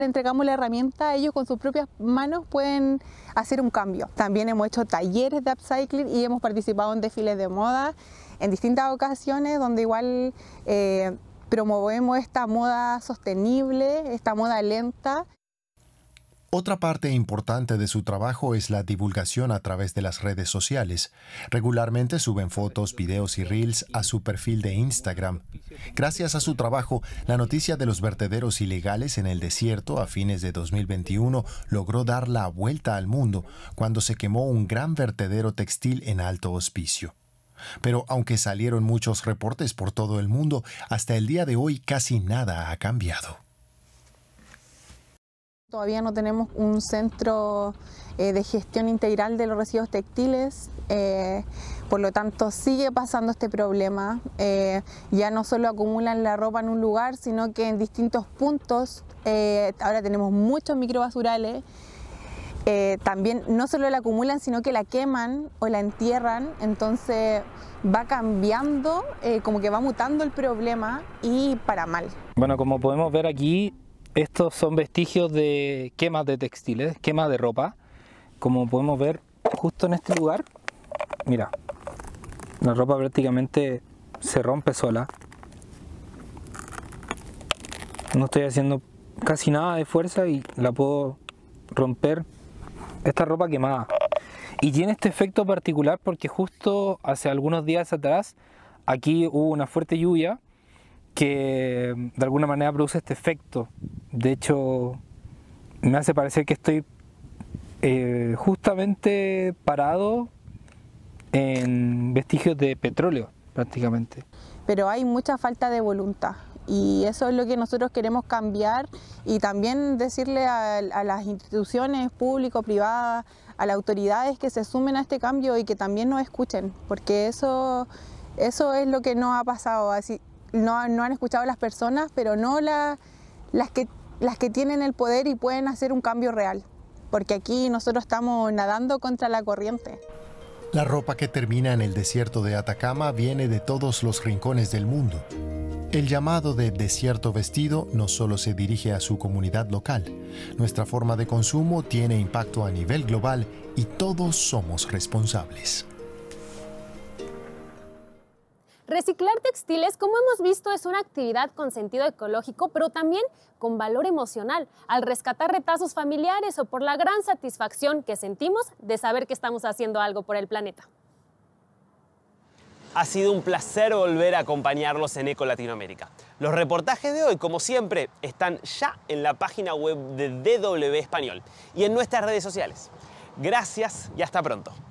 Entregamos la herramienta, ellos con sus propias manos pueden hacer un cambio. También hemos hecho talleres de upcycling y hemos participado en desfiles de moda en distintas ocasiones donde igual promovemos esta moda sostenible, esta moda lenta. Otra parte importante de su trabajo es la divulgación a través de las redes sociales. Regularmente suben fotos, videos y reels a su perfil de Instagram. Gracias a su trabajo, la noticia de los vertederos ilegales en el desierto a fines de 2021 logró dar la vuelta al mundo cuando se quemó un gran vertedero textil en Alto Hospicio. Pero aunque salieron muchos reportes por todo el mundo, hasta el día de hoy casi nada ha cambiado. Todavía no tenemos un centro de gestión integral de los residuos textiles, por lo tanto sigue pasando este problema. Ya no solo acumulan la ropa en un lugar, sino que en distintos puntos. Ahora tenemos muchos microbasurales. También no solo la acumulan, sino que la queman o la entierran, entonces va cambiando, como que va mutando el problema y para mal. Bueno, como podemos ver aquí, estos son vestigios de quemas de textiles, quemas de ropa. Como podemos ver justo en este lugar, mira, la ropa prácticamente se rompe sola. No estoy haciendo casi nada de fuerza y la puedo romper, esta ropa quemada. Y tiene este efecto particular porque justo hace algunos días atrás aquí hubo una fuerte lluvia que de alguna manera produce este efecto. De hecho, me hace parecer que estoy justamente parado en vestigios de petróleo, prácticamente. Pero hay mucha falta de voluntad y eso es lo que nosotros queremos cambiar y también decirle a las instituciones públicas, privadas, a las autoridades que se sumen a este cambio y que también nos escuchen, porque eso es lo que nos ha pasado. Así, no han escuchado a las personas, pero no las que tienen el poder y pueden hacer un cambio real, porque aquí nosotros estamos nadando contra la corriente. La ropa que termina en el desierto de Atacama viene de todos los rincones del mundo. El llamado de desierto vestido no solo se dirige a su comunidad local. Nuestra forma de consumo tiene impacto a nivel global y todos somos responsables. Reciclar textiles, como hemos visto, es una actividad con sentido ecológico, pero también con valor emocional, al rescatar retazos familiares o por la gran satisfacción que sentimos de saber que estamos haciendo algo por el planeta. Ha sido un placer volver a acompañarlos en Eco Latinoamérica. Los reportajes de hoy, como siempre, están ya en la página web de DW Español y en nuestras redes sociales. Gracias y hasta pronto.